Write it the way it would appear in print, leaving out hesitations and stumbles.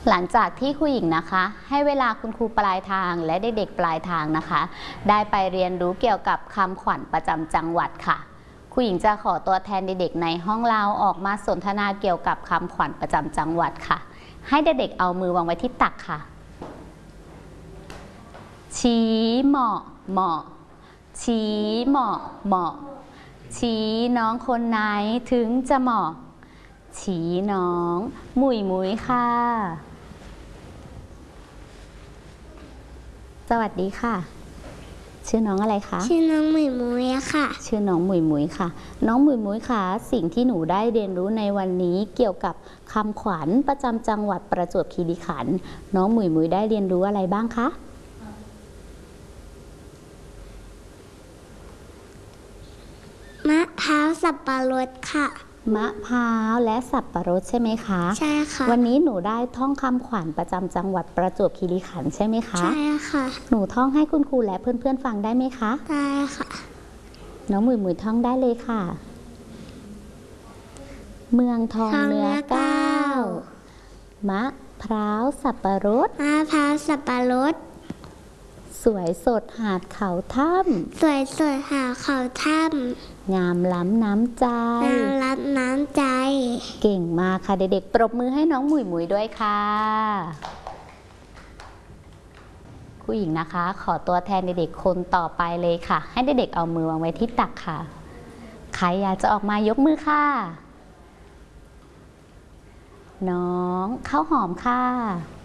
หลังจากที่ครูหญิงนะคะให้เวลาคุณครูปลายทางและเด็กๆปลายทางนะคะได้ไปเรียนรู้เกี่ยวกับคำขวัญประจำจังหวัดค่ะครูหญิงจะขอตัวแทนเด็กๆในห้องเราออกมาสนทนาเกี่ยวกับคำขวัญประจำจังหวัดค่ะให้เด็กๆเอามือวางไว้ที่ตักค่ะชี้เหมาะเหมาะชี้เหมาะเหมาะชี้น้องคนไหนถึงจะเหมาะชี้น้องหมุยหมุยค่ะสวัสดีค่ะชื่อน้องอะไรคะชื่อน้องหมุยหมุยค่ะชื่อน้องหมุยหมุยค่ะน้องหมุยหมุยค่ะสิ่งที่หนูได้เรียนรู้ในวันนี้เกี่ยวกับคำขวัญประจำจังหวัดประจวบคีรีขันธ์น้องหมุยหมุยได้เรียนรู้อะไรบ้างคะมะพร้าวสับปะรดค่ะมะพร้าวและสับปะรดใช่ไหมคะใช่ค่ะวันนี้หนูได้ท่องคำขวัญประจำจังหวัดประจวบคีรีขันธ์ใช่ไหมคะใช่ค่ะหนูท่องให้คุณครูและเพื่อนๆฟังได้ไหมคะได้ค่ะน้องหมุยหมุยท่องได้เลยค่ะเมืองทองเนื้อก้าวมะพร้าวสับปะรดมะพร้าวสับปะรดสวยสดหาดเขาถ้ำสวยสดหาดเขาถ้ำงามล้ำน้ำใจงามล้ำน้ำใจเก่งมากค่ะเด็กๆปรบมือให้น้องหมุยหมุยด้วยค่ะครูหญิงนะคะขอตัวแทนเด็กๆคนต่อไปเลยค่ะให้เด็กๆเอามือวางไว้ที่ตักค่ะใครอยากจะออกมายกมือค่ะน้องข้าวหอมค่ะ